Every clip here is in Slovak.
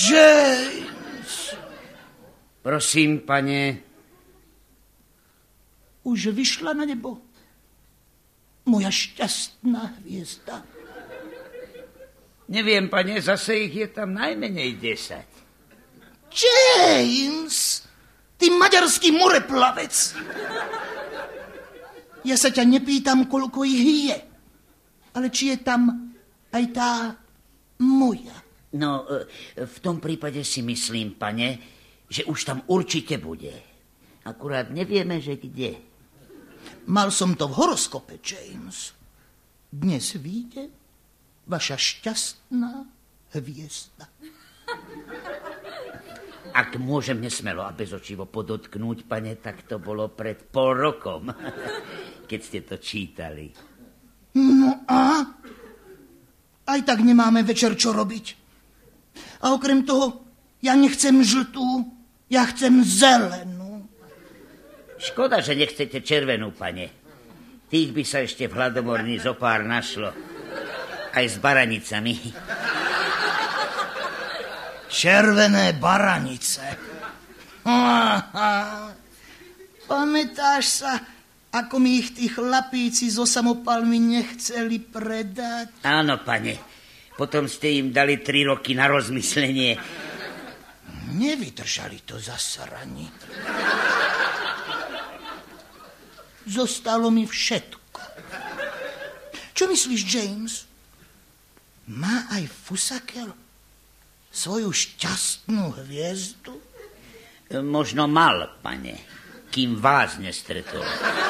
James! Prosím, pane. Už vyšla na nebo moja šťastná hviezda. Neviem, pane, zase ich je tam najmenej 10. James! Ty maďarský moreplavec! Ja sa ťa nepýtam, koľko ich je, ale či je tam aj tá moja. No, v tom prípade si myslím, pane, že už tam určite bude. Akurát nevieme, že kde. Mal som to v horoskope, James. Dnes vyjde vaša šťastná hviezda. Ak môžem nesmelo a bezočivo podotknúť, pane, tak to bolo pred pol rokom, keď ste to čítali. No a? Aj tak nemáme večer čo robiť. A okrem toho, ja nechcem žltú, ja chcem zelenú. Škoda, že nechcete červenú, pane. Tých by sa ešte v Hladomorni zopár našlo. Aj s baranicami. Červené baranice. Pamätáš sa, ako mi ich tí chlapíci zo samopalmi nechceli predať? Áno, pane. Potom ste im dali 3 roky na rozmyslenie. Nevydržali to zasrani. Zostalo mi všetko. Čo myslíš, James? Má aj Fusakel svoju šťastnú hviezdu? Možno mal, pane, kým vás nestretol.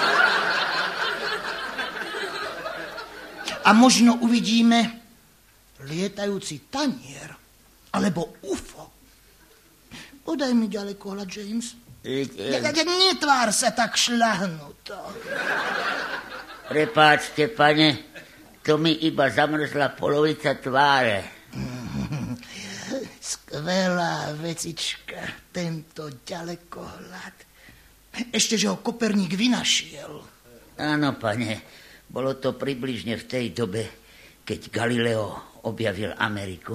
A možno uvidíme lietajúci tanier alebo UFO. Podaj mi ďaleko, James. Netvár sa tak šľahnuto. Prepáčte, pane, to mi iba zamrzla polovica tváre. Skvelá vecička, tento ďalekohľad. Ešte, že ho Koperník vynašiel. Áno, pane, bolo to približne v tej dobe, keď Galileo objavil Ameriku.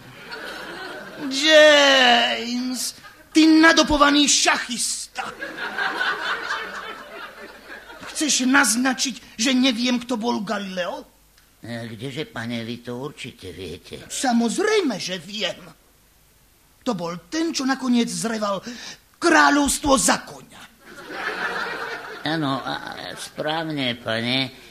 James, ty nadopovaný šachista. Chceš naznačiť, že neviem, kto bol Galileo? Kdeže, pane, vy to určite viete. Samozrejme, že viem. To bol ten, čo nakoniec zreval kráľovstvo za koňa. Áno, správne, pane.